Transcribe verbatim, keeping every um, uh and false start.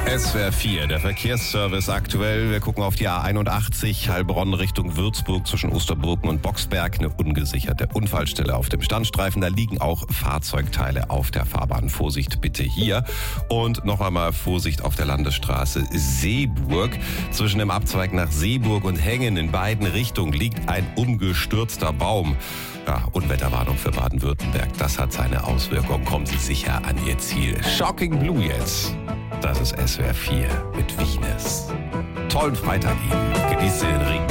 S W R vier, der Verkehrsservice aktuell. Wir gucken auf die A einundachtzig, Heilbronn Richtung Würzburg zwischen Osterburken und Boxberg. Eine ungesicherte Unfallstelle auf dem Standstreifen. Da liegen auch Fahrzeugteile auf der Fahrbahn. Vorsicht bitte hier. Und noch einmal Vorsicht auf der Landesstraße Seeburg. Zwischen dem Abzweig nach Seeburg und Hengen in beiden Richtungen liegt ein umgestürzter Baum. Ja, Unwetterwarnung für Baden-Württemberg. Das hat seine Auswirkungen. Kommen Sie sicher an Ihr Ziel. Shocking Blue jetzt. Das ist S W R vier mit Venus. Tollen Freitag Ihnen. Genießt den Ring.